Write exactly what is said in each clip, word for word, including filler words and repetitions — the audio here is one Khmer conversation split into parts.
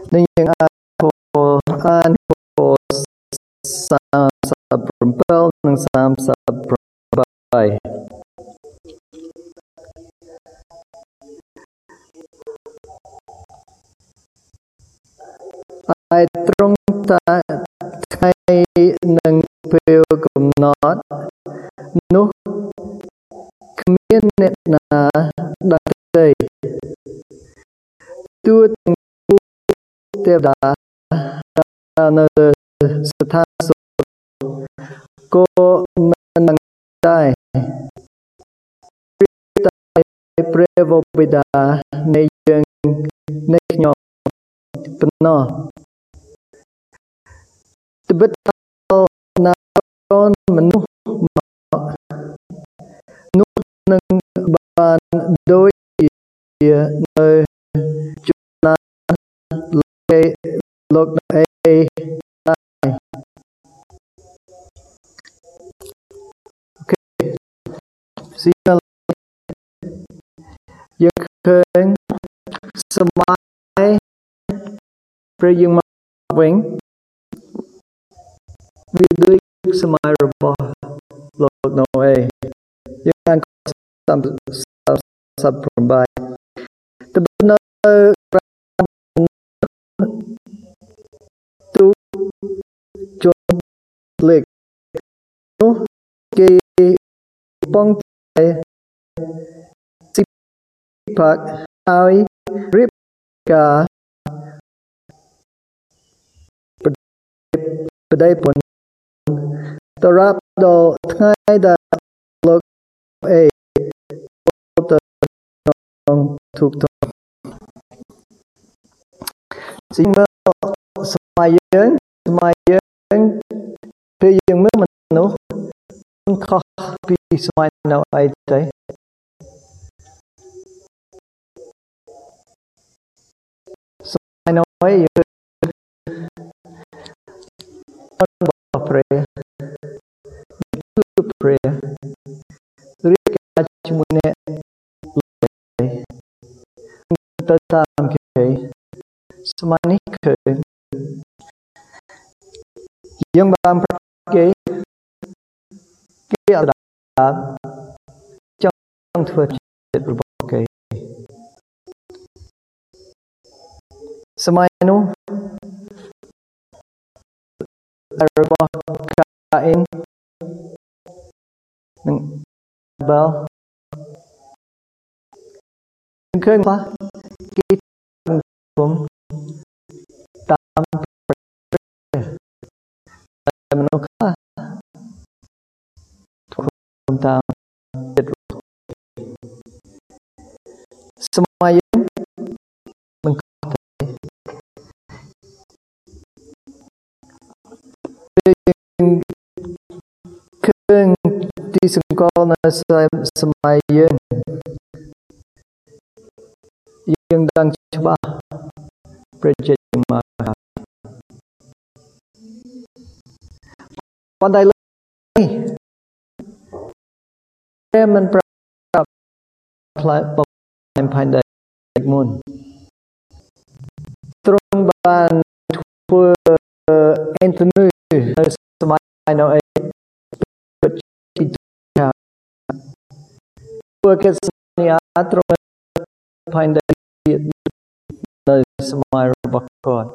នឹងយើងអាចអានសាមសិបប្រាំbảyនិងសាមសិបប្រាំបីហើយត្រង់តែថ្ងៃនិងពេលកំណត់នោះគ្មានអ្នកណាដឹងទេទូទាំងពួកទេវតានៅស្ថានសួគ៌ក៏មិនដឹងដែរព្រះវរបិតានៃយើងនៃខ្ញុំប៉ុណ្ណោះត្បិតណាកូនមនុស្សមកនោះនឹងបានដូចជានៅជួនណាលោកអេអូខេស៊ីយើងឃើញសម័យព្រះយើងមកវិញវាដូចសម័យរបស់លោកណូអេយើងបានតាមសាប់ប្រាំបីតែនៅទូជន់លេខនោះគេបងតែស៊ីផាក់ហើយរៀបកាបដិពន្ធតរាប់ដល់ថ្ងៃដែលលោកអេទៅក្នុងទុកទៅស៊ីមើលសម័យយើងសម័យយើងពេលយើងមើលមនុស្សមិនខុសពីសម័យនៅអីទេសម័យនៅអីយើងរបស់ព្រះគឺព្រះរៀបការជាមួយអ្នកទៅតាមគេសម័យនេះឃើញយើងបានប្រាប់គេគេអត់ដាប់ចង់ធ្វើចិត្តរបស់គេសម័យនោះរបស់កាអ៊ីននិងបែលឃើញថាគេខ្ញុំតាមមនុស្សខ្លះខ្ញុំតាមចិត្តសម័យយើងមិនខុសទេយើងឃើញទីសង្កលនៅសម័យយើងយើងដឹងច្បាស់ព្រះជន្មមកប៉ុន្តែនេះព្រះមិនប្រាប់ផ្លែបំផាញ់ដែរមុនទ្រង់បានធ្វើអេនថូនីនៅសម័យនៅអីទីខាងធ្វើកិច្ចសន្យាទ្រង់ផាញ់ដែរនៅសម័យរបស់គាត់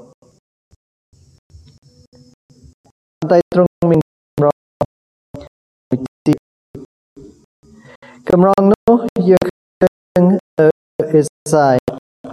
តែទ្រង់មានកម្រងទីកម្រងនោះយើងឃើញអេសាយ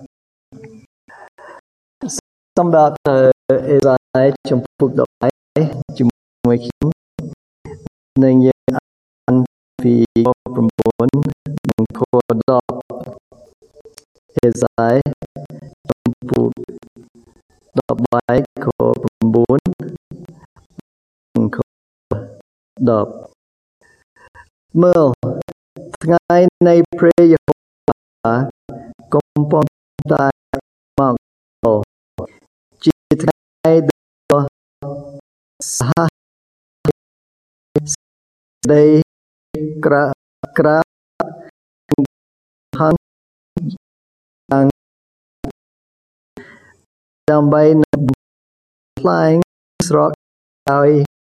សម្រាប់អេសាយចំពុកដប់ជាមួយខ្ញុំនឹងយើងអានពីប្រំពន្ធនិងខដប់អេសាយចំពុកដប់បាយខប្រាំបួននិងខដប់មើលថ្ងៃនៃព្រះយេហូវ៉ាកំពុងតែមកជាថ្ងៃដ៏សហដីក្រាក្រាហានដើម្បីនឹងខ្លែងស្រកឲ្យ